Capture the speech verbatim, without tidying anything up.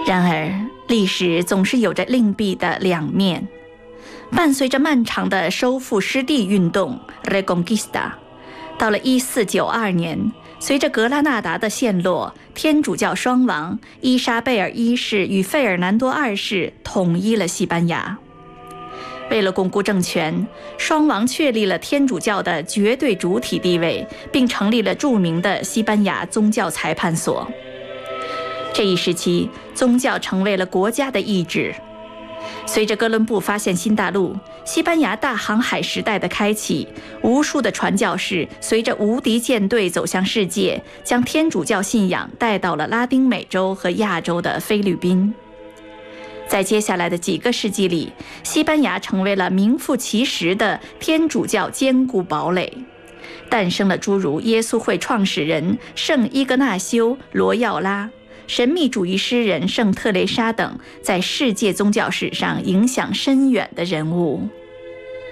然而，历史总是有着另币的两面。伴随着漫长的收复失地运动 Reconquista， 到了一四九二年，随着格拉纳达的陷落，天主教双王伊莎贝尔一世与费尔南多二世统一了西班牙。为了巩固政权，双王确立了天主教的绝对主体地位，并成立了著名的西班牙宗教裁判所。这一时期，宗教成为了国家的意志。随着哥伦布发现新大陆，西班牙大航海时代的开启，无数的传教士随着无敌舰队走向世界，将天主教信仰带到了拉丁美洲和亚洲的菲律宾。在接下来的几个世纪里，西班牙成为了名副其实的天主教坚固堡垒，诞生了诸如耶稣会创始人圣伊格纳修·罗耀拉、神秘主义诗人圣特蕾莎等在世界宗教史上影响深远的人物。